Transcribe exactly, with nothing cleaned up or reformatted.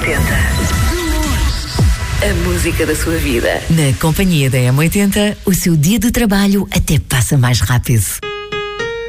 oitenta. A música da sua vida. Na companhia da M oitenta, o seu dia de trabalho até passa mais rápido.